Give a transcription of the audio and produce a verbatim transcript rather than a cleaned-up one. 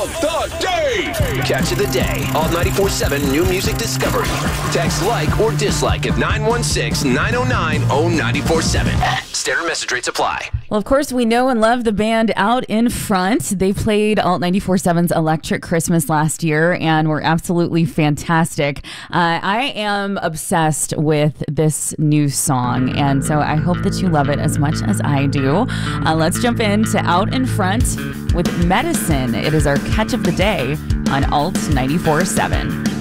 of the day. Catch of the day. Alt ninety-four point seven New Music Discovery. Text like or dislike at nine one six, nine oh nine, oh nine four seven. Standard message rates apply. Well, of course, we know and love the band Out in Front. They played Alt ninety-four point seven's Electric Christmas last year and were absolutely fantastic. Uh, I am obsessed with this new song, and so I hope that you love it as much as I do. Uh, let's jump into Out in Front with Medicine. It is our catch of the day on Alt ninety-four point seven.